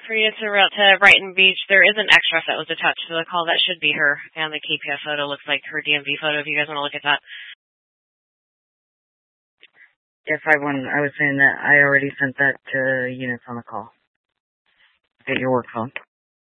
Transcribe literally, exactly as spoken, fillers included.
for you to route to Brighton Beach. There is an extra that was attached to the call. That should be her. And the K P F photo looks like her D M V photo if you guys want to look at that. Yeah, five one, I was saying that I already sent that to units on the call. Get your work phone.